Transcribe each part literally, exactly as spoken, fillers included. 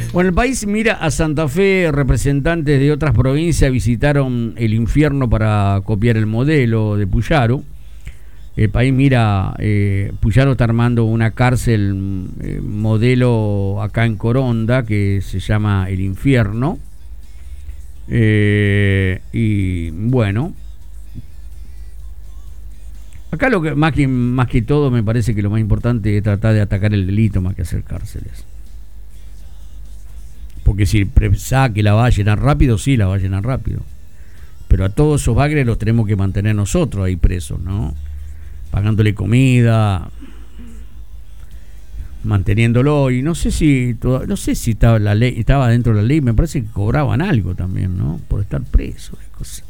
Bueno, el país mira a Santa Fe. Representantes de otras provincias visitaron el infierno para copiar el modelo de Puyaro. El país mira, eh, Puyaro está armando una cárcel eh, modelo acá en Coronda que se llama El Infierno. Eh, y bueno, acá lo que más que más que todo me parece que lo más importante es tratar de atacar el delito más que hacer cárceles. Porque si pensás que la va a llenar rápido, sí, la va a llenar rápido. Pero a todos esos bagres los tenemos que mantener nosotros ahí presos, ¿no? Pagándole comida, manteniéndolo. Y no sé si no sé si estaba la ley, estaba dentro de la ley, me parece que cobraban algo también, ¿no? Por estar preso, es cosa,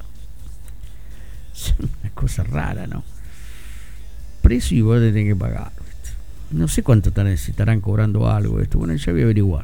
es cosa rara, ¿no? Preso y vos tenés que pagar, ¿viste? No sé cuánto estarán, si estarán cobrando algo esto. Bueno, ya voy a averiguar.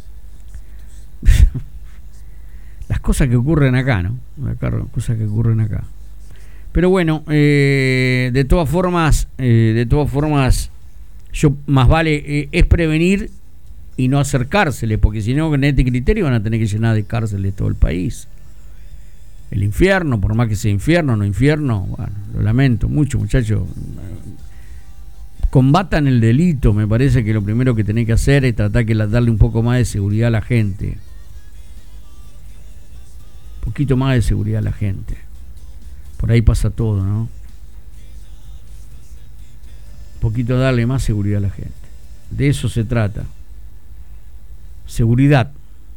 Las cosas que ocurren acá, ¿no? Las cosas que ocurren acá. Pero bueno, eh, de todas formas, eh, de todas formas, yo más vale eh, es prevenir y no hacer cárceles, porque si no, con este criterio van a tener que llenar de cárceles todo el país. El infierno, por más que sea infierno o no infierno, bueno, lo lamento mucho, muchachos. Combatan el delito. Me parece que lo primero que tenés que hacer es tratar de darle un poco más de seguridad a la gente. Un poquito más de seguridad a la gente. Por ahí pasa todo, ¿no? Un poquito darle más seguridad a la gente. De eso se trata. Seguridad.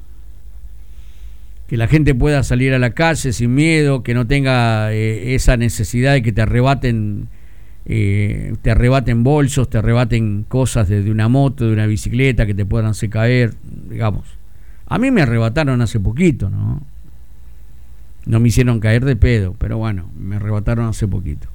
Que la gente pueda salir a la calle sin miedo, que no tenga eh, esa necesidad de que te arrebaten, eh, te arrebaten bolsos, te arrebaten cosas de, de una moto, de una bicicleta, que te puedan hacer caer, digamos. A mí me arrebataron hace poquito, ¿no? No me hicieron caer de pedo, pero bueno, me arrebataron hace poquito.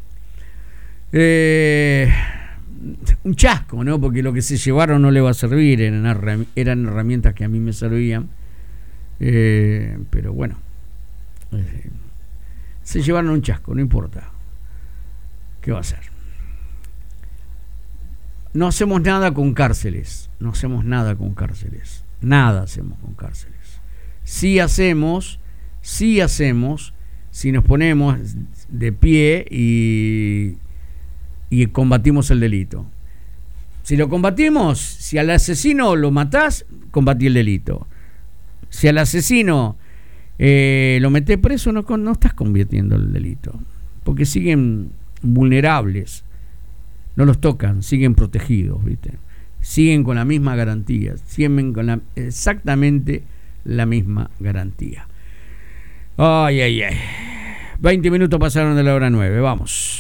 Eh, un chasco, ¿no? Porque lo que se llevaron no le va a servir, eran, eran herramientas que a mí me servían. Eh, pero bueno, eh, se llevaron un chasco, no importa. ¿Qué va a hacer? No hacemos nada con cárceles, no hacemos nada con cárceles, nada hacemos con cárceles. Sí hacemos... Sí hacemos, si nos ponemos de pie y, y combatimos el delito. Si lo combatimos, si al asesino lo matás, combatí el delito. Si al asesino eh, lo metés preso, no, no estás combatiendo el delito. Porque siguen vulnerables, no los tocan, siguen protegidos, ¿viste? Siguen con la misma garantía, siguen con la, exactamente la misma garantía. Ay, ay, ay. veinte minutos pasaron de la hora nueve, vamos.